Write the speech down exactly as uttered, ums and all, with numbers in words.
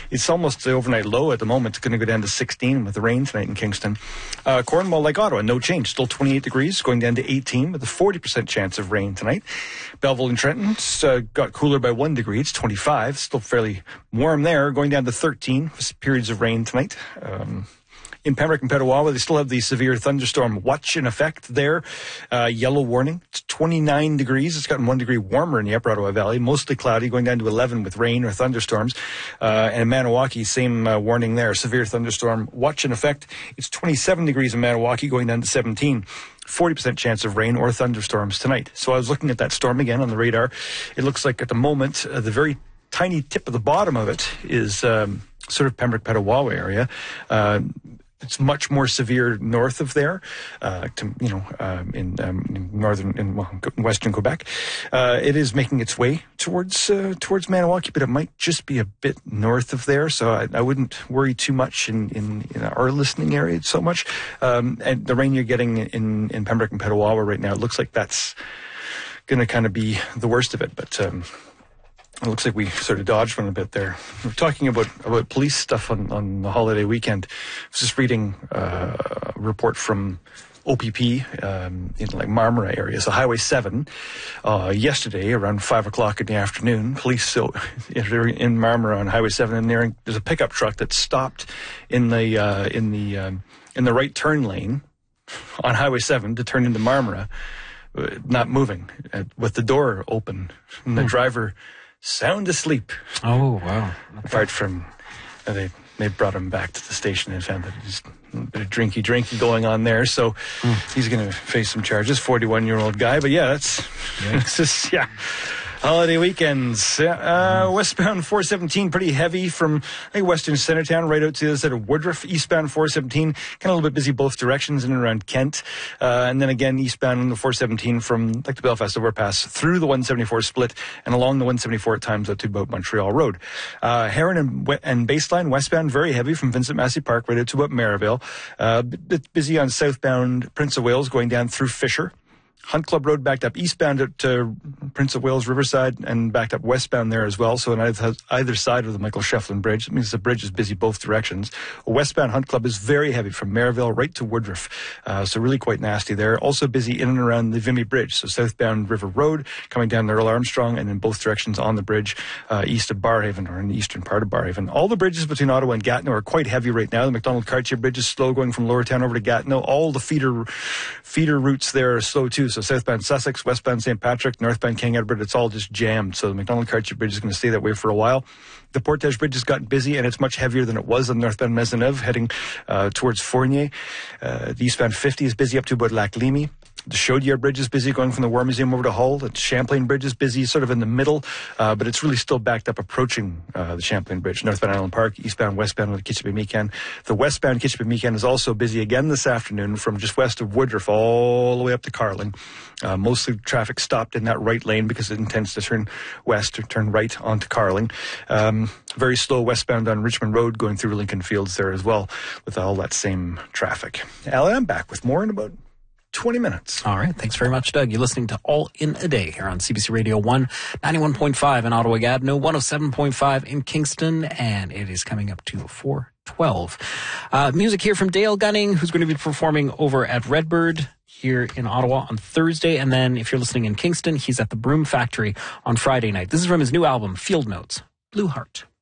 It's almost the overnight low at the moment. It's going to go down to sixteen with the rain tonight in Kingston. Uh, Cornwall, like Ottawa, no change. Still twenty-eight degrees, going down to eighteen with a forty percent chance of rain tonight. Belleville and Trenton's uh, got cooler by one degree. It's twenty-five. Still fairly warm there, going down to thirteen with periods of rain tonight. Um, In Pembroke and Petawawa, they still have the severe thunderstorm watch in effect there. Uh, yellow warning. It's twenty-nine degrees. It's gotten one degree warmer in the Upper Ottawa Valley. Mostly cloudy, going down to eleven with rain or thunderstorms. Uh, and in Maniwaki, same uh, warning there. Severe thunderstorm watch in effect. It's twenty-seven degrees in Maniwaki, going down to seventeen. forty percent chance of rain or thunderstorms tonight. So I was looking at that storm again on the radar. It looks like at the moment, uh, the very tiny tip of the bottom of it is um, sort of Pembroke Petawawa area. Uh, It's much more severe north of there, uh, to, you know, um, in, um, in northern, in well, western Quebec. Uh, it is making its way towards uh, towards Maniwaki, but it might just be a bit north of there. So I, I wouldn't worry too much in, in, in our listening area so much. Um, and the rain you're getting in, in Pembroke and Petawawa right now, it looks like that's going to kind of be the worst of it. But um, it looks like we sort of dodged one a bit there. We're talking about, about police stuff on, on the holiday weekend. I was just reading uh, a report from O P P um, in like Marmora area, so Highway seven. Uh, yesterday, around five o'clock in the afternoon, police so, in Marmora on Highway seven, and nearing, there's a pickup truck that stopped in the uh, in the um, in the right turn lane on Highway seven to turn into Marmora, uh, not moving, uh, with the door open, and the hmm. driver sound asleep. Oh, wow. Okay. Apart from, uh, they they brought him back to the station and found that there's a bit of drinky drinky going on there. So mm. he's going to face some charges. forty-one-year-old guy. But yeah, that's, yeah. It's just, yeah. Holiday weekends. Uh, westbound four seventeen, pretty heavy from, I think, Western Centertown right out to the other side of Woodruff. Eastbound four seventeen, kind of a little bit busy both directions in and around Kent. Uh, and then again, eastbound on the four seventeen from, like, the Belfast overpass through the one seventy-four split and along the one seventy-four at times out to about Montreal Road. Uh, Heron and, and Baseline, westbound, very heavy from Vincent Massey Park right out to about Merivale. Uh, bit busy on southbound Prince of Wales going down through Fisher. Hunt Club Road backed up eastbound at uh, Prince of Wales Riverside and backed up westbound there as well. So on either, either side of the Michael Shefflin Bridge. It means the bridge is busy both directions. A westbound Hunt Club is very heavy from Merivale right to Woodruff. Uh, so really quite nasty there. Also busy in and around the Vimy Bridge. So southbound River Road coming down to Earl Armstrong and in both directions on the bridge uh, east of Barrhaven or in the eastern part of Barrhaven. All the bridges between Ottawa and Gatineau are quite heavy right now. The McDonald-Cartier Bridge is slow going from Lowertown over to Gatineau. All the feeder feeder routes there are slow too. So southbound Sussex, westbound Saint Patrick, northbound King Edward, it's all just jammed. So the McDonald-Cartier Bridge is going to stay that way for a while. The Portage Bridge has gotten busy, and it's much heavier than it was on northbound Maisonneuve, heading uh, towards Fournier. Uh, the eastbound fifty is busy up to about Lac Limy. The Chaudière Bridge is busy going from the War Museum over to Hull. The Champlain Bridge is busy sort of in the middle, uh, but it's really still backed up approaching uh, the Champlain Bridge. Northbound Island Park, eastbound, westbound with Kitchipimican. The westbound Kitchipimican is also busy again this afternoon from just west of Woodruff all the way up to Carling. Uh, mostly traffic stopped in that right lane because it intends to turn west or turn right onto Carling. Um, very slow westbound on Richmond Road going through Lincoln Fields there as well with all that same traffic. Alan, I'm back with more in about twenty minutes. All right. Thanks very much, Doug. You're listening to All in a Day here on C B C Radio one, ninety-one point five in Ottawa Gatineau, one oh seven point five in Kingston, and it is coming up to four twelve. Uh, music here from Dale Gunning, who's going to be performing over at Redbird here in Ottawa on Thursday. And then if you're listening in Kingston, he's at the Broom Factory on Friday night. This is from his new album, Field Notes, Blue Heart.